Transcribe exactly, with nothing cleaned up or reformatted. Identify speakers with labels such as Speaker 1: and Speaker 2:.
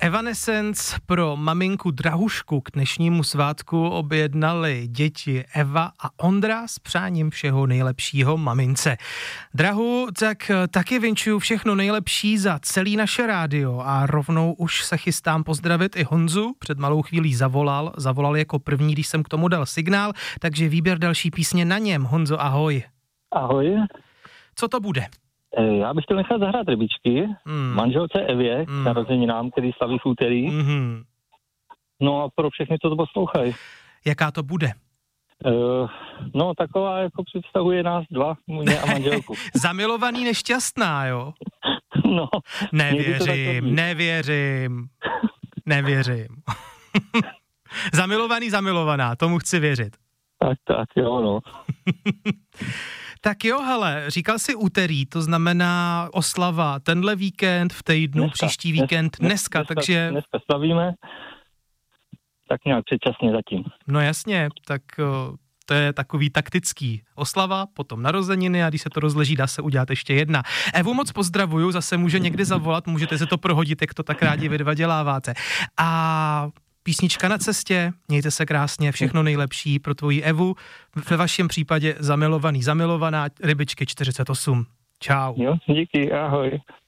Speaker 1: Evanescence pro maminku Drahušku k dnešnímu svátku objednali děti Eva a Ondra s přáním všeho nejlepšího mamince. Drahu, tak taky vinčuju všechno nejlepší za celý naše rádio a rovnou už se chystám pozdravit i Honzu. Před malou chvílí zavolal, zavolal jako první, když jsem k tomu dal signál, takže výběr další písně na něm. Honzo, ahoj.
Speaker 2: Ahoj.
Speaker 1: Co to bude?
Speaker 2: Já bych chtěl nechat zahrát Rybičky, hmm. manželce Evě,
Speaker 1: hmm.
Speaker 2: k narozeninám, který slaví v úterý.
Speaker 1: Hmm.
Speaker 2: No a pro všechny, co to poslouchají.
Speaker 1: Jaká to bude?
Speaker 2: Uh, no taková, jako představuje nás dva, mě a manželku.
Speaker 1: Zamilovaný nešťastná, jo?
Speaker 2: No.
Speaker 1: Nevěřím, nevěřím, nevěřím. Zamilovaný, zamilovaná, tomu chci věřit.
Speaker 2: Tak, tak, jo, no.
Speaker 1: Tak jo, hele, říkal jsi úterý, to znamená oslava tenhle víkend, v týdnu, dneska, příští víkend, dneska, dneska, dneska takže...
Speaker 2: Dneska slavíme, tak nějak předčasně zatím.
Speaker 1: No jasně, tak to je takový taktický. Oslava, potom narozeniny a když se to rozleží, dá se udělat ještě jedna. Evu moc pozdravuju, zase může někdy zavolat, můžete se to prohodit, jak to tak rádi vy dva děláváte. A... písnička na cestě, mějte se krásně, všechno nejlepší pro tvoji Evu, ve vašem případě zamilovaný, zamilovaná, Rybičky čtyřicet osm. Čau.
Speaker 2: Jo, díky, ahoj.